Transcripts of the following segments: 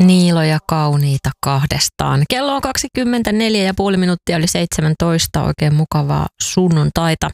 Niiloja kauniita kahdestaan. Kello on 24,5 minuuttia yli 17. Oikein mukavaa sunnuntaita.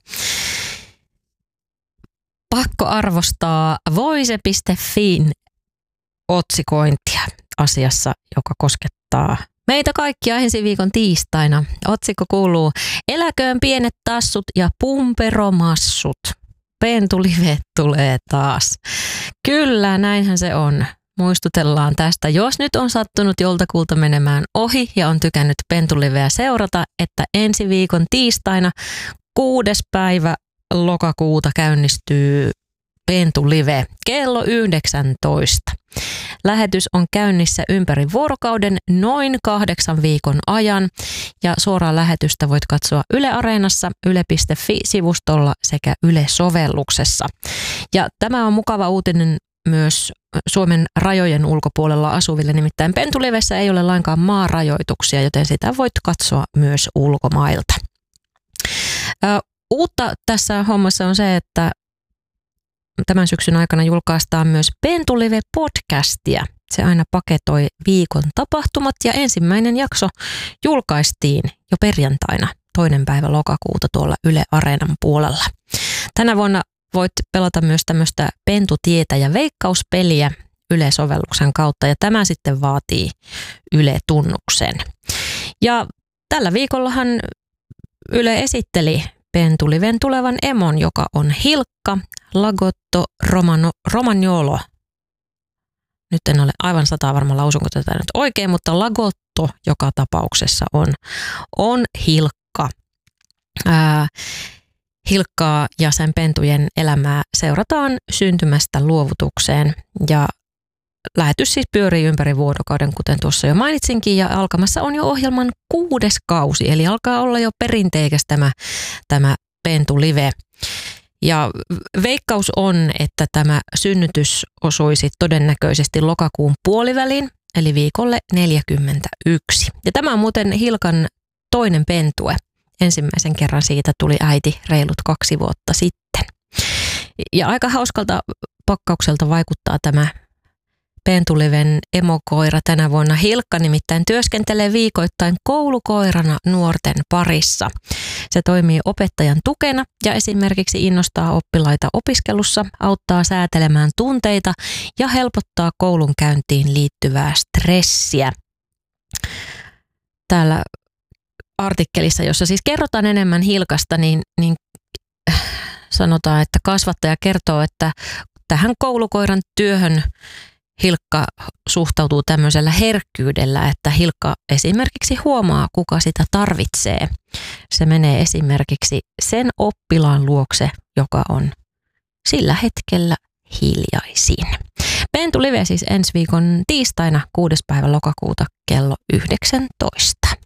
Pakko arvostaa voise.fin otsikointia asiassa, joka koskettaa meitä kaikkia ensi viikon tiistaina. Otsikko kuuluu: eläköön pienet tassut ja pumperomassut. Pentulive tulee taas. Kyllä, näinhän se on. Muistutellaan tästä, jos nyt on sattunut joltakulta menemään ohi ja on tykännyt Pentuliveä seurata, että ensi viikon tiistaina 6. päivä lokakuuta käynnistyy Pentulive kello 19. Lähetys on käynnissä ympäri vuorokauden noin 8 viikon ajan ja suoraa lähetystä voit katsoa Yle Areenassa, yle.fi-sivustolla sekä Yle-sovelluksessa. Ja tämä on mukava uutinen myös Suomen rajojen ulkopuolella asuville, nimittäin Pentulivessä ei ole lainkaan maarajoituksia, joten sitä voit katsoa myös ulkomailta. Uutta tässä hommassa on se, että tämän syksyn aikana julkaistaan myös Pentulive-podcastia. Se aina paketoi viikon tapahtumat ja ensimmäinen jakso julkaistiin jo perjantaina 2. päivä lokakuuta tuolla Yle Areenan puolella. Tänä vuonna voit pelata myös tämmöistä Pentutietä ja veikkauspeliä Yle-sovelluksen kautta ja tämä sitten vaatii Yle-tunnuksen. Ja tällä viikollahan Yle esitteli Pentuliven tulevan emon, joka on Hilkka Lagotto Romagnolo. Nyt en ole aivan varma lausunko tätä nyt oikein, mutta Lagotto joka tapauksessa on Hilkka. Hilkkaa ja sen pentujen elämää seurataan syntymästä luovutukseen ja lähetys siis pyörii ympäri vuorokauden, kuten tuossa jo mainitsinkin, ja alkamassa on jo ohjelman 6. kausi, eli alkaa olla jo perinteikäs tämä Pentulive. Ja veikkaus on, että tämä synnytys osuisi todennäköisesti lokakuun puoliväliin, eli viikolle 41. Ja tämä on muuten Hilkan toinen pentue. Ensimmäisen kerran siitä tuli äiti reilut 2 vuotta sitten. Ja aika hauskalta pakkaukselta vaikuttaa tämä Pentuliven emokoira tänä vuonna. Hilkka nimittäin työskentelee viikoittain koulukoirana nuorten parissa. Se toimii opettajan tukena ja esimerkiksi innostaa oppilaita opiskelussa, auttaa säätelemään tunteita ja helpottaa koulunkäyntiin liittyvää stressiä. Täällä artikkelissa, jossa siis kerrotaan enemmän Hilkasta, niin sanotaan, että kasvattaja kertoo, että tähän koulukoiran työhön Hilkka suhtautuu tämmöisellä herkkyydellä, että Hilkka esimerkiksi huomaa, kuka sitä tarvitsee. Se menee esimerkiksi sen oppilaan luokse, joka on sillä hetkellä hiljaisin. Pentulive siis ensi viikon tiistaina 6. päivä lokakuuta kello 19.